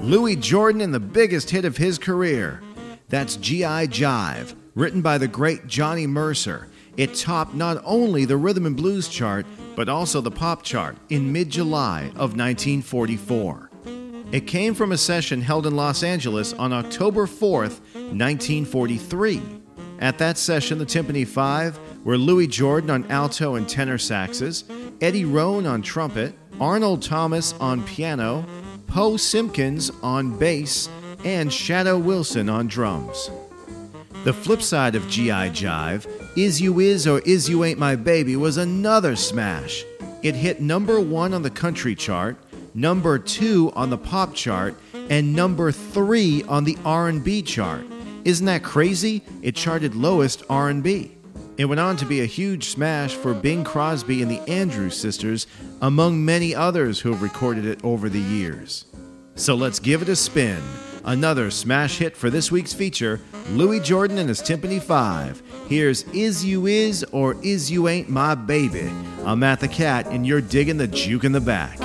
Louis Jordan and the biggest hit of his career. That's G.I. Jive, written by the great Johnny Mercer. It topped not only the rhythm and blues chart, but also the pop chart in mid-July of 1944. It came from a session held in Los Angeles on October 4th, 1943. At that session, the Tympany Five were Louis Jordan on alto and tenor saxes, Eddie Roan on trumpet, Arnold Thomas on piano, Poe Simpkins on bass, and Shadow Wilson on drums. The flip side of G.I. Jive, Is You Is or Is You Ain't My Baby, was another smash. It hit number 1 on the country chart, number 2 on the pop chart, and number 3 on the R&B chart. Isn't that crazy? It charted lowest R&B. It went on to be a huge smash for Bing Crosby and the Andrews Sisters, among many others who have recorded it over the years. So let's give it a spin. Another smash hit for this week's feature, Louis Jordan and his Tympany Five. Here's Is You Is or Is You Ain't My Baby. I'm Matt the Cat, and you're digging the juke in the back.